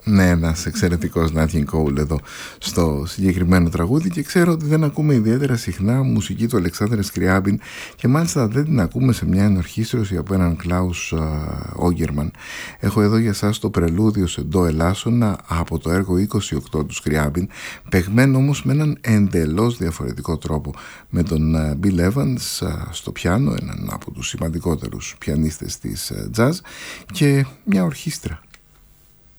Ναι, ένας εξαιρετικός Nat King Cole εδώ στο συγκεκριμένο τραγούδι, και ξέρω ότι δεν ακούμε ιδιαίτερα συχνά μουσική του Αλεξάνδρα Σκριάμπιν, και μάλιστα δεν την ακούμε σε μια ενορχήστρωση από έναν Κλάους Όγκερμαν. Έχω εδώ για σας το πρελούδιο σε ντο ελάσσονα από το έργο 28 του Σκριάμπιν, παιγμένο όμως με έναν εντελώς διαφορετικό τρόπο, με τον Bill Evans στο πιάνο, έναν από τους σημαντικότερους πιανίστες της jazz, και μια ορχήστρα.